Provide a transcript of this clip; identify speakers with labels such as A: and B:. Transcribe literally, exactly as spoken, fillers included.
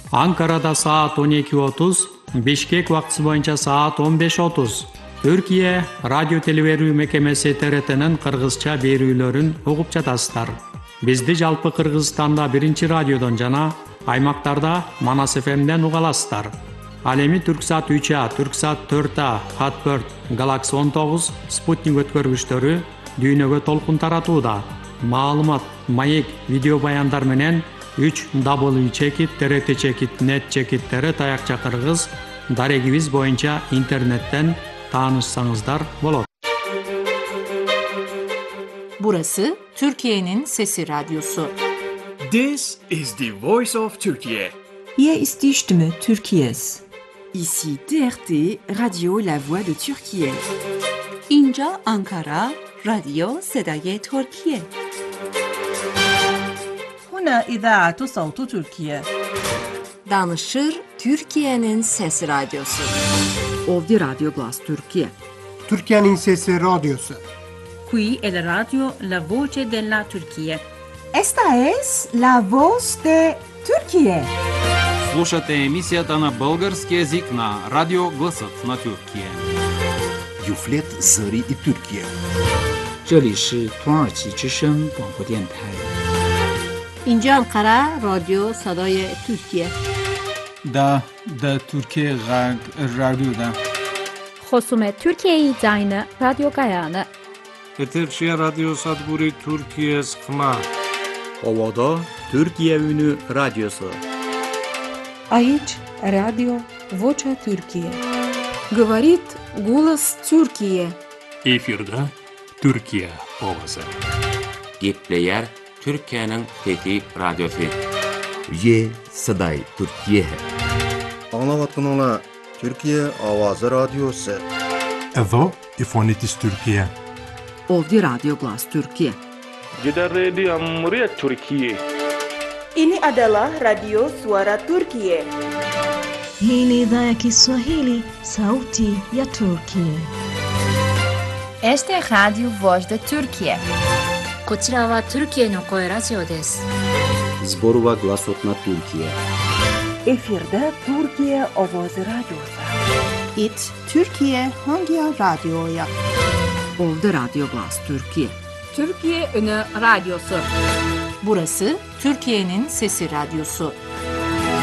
A: Ankara'da saat on iki otuz, Bişkek vakti boyunca saat on beş otuz. Türkiye Radyo Televerүү Mekemesi T R T'nin Kırgızça berүүлөрүн угуп жатасыздар. Бизди жалпы Кыргызстанда биринчи радиодон жана аймактарда Манас эф эмден уга аласыздар. Ал эми Түрксат үч А, Түрксат төрт А, Хатберт, Galaxy он тогуз, Спутник өткөргүчтөрү дүйнөгө толкун таратууда. Маалымат, маек, видео баяндар менен үч дабл ю чекит, Т Р Т чекит, нет чекиттери таякча кыргыз дарегибиз боюнча интернеттен tanışsanızlar bolot.
B: Burası Türkiye'nin Sesi Radyosu.
C: This is the voice of Turkey.
D: Hier ist die Stimme Türkiye's.
E: Ici T R T, Radio La Voix de Türkiye.
F: اینجا Ankara, Radio صدای ترکیه.
G: هنا إذاعة صوت تركيا.
B: Danışır Türkiye'nin Sesi Radyosu.
E: Ovdje Radio Glas Türkiye.
H: Türkiye'nin Sesi Radyosu.
G: Qui è la radio La Voce della Turchia.
D: Esta es la voz de Türkiye.
I: Слушате емисията на български език на Радио Гласът на Türkiye.
J: Юфлет Зари и Türkiye.
K: 这里是土耳其之声广播电台。
L: اینجا انقره رادیو صدای ترکیه.
M: دا دا Türkiye رادیو دا.
N: خصوم Türkiye زاین رادیو گایانه.
O: Eterçiye Radyo Sadburi Türkiye Sıkma.
P: Ovada Türkiye Ünü Radyosu.
Q: Aici Radio Vocea Türkiye.
R: Говорит голос Türkiye.
S: Efirde Türkiye ovası.
T: Gepleyer Türkiye'nin Fethi Radyosu.
J: Ye Saday Türkiye.
H: Anlavatkanala Türkiye Avazı Radyosu.
E: Evo İfonitis Türkiye. Ovdje Radio Glas Türkiye.
A: Jeddah Radio Muryat Türkiye.
D: Ini adalah Radio Suara Turkiye.
C: Hii ni idhaa ya Kiswahili, Sauti ya Turkiye.
O: Este es Radio Voz de Turkiye.
F: こちらは Türkiyeの声ラジオです。
P: Zborova Glasot na Türkiye.
D: Efirde Türkiye Avazı Radyosu.
M: It Türkiye hangi radyoya?
E: Ovdje Radio Glas Türkiye.
B: Türkiye Ünü Radyosu. Burası Türkiye'nin Sesi Radyosu.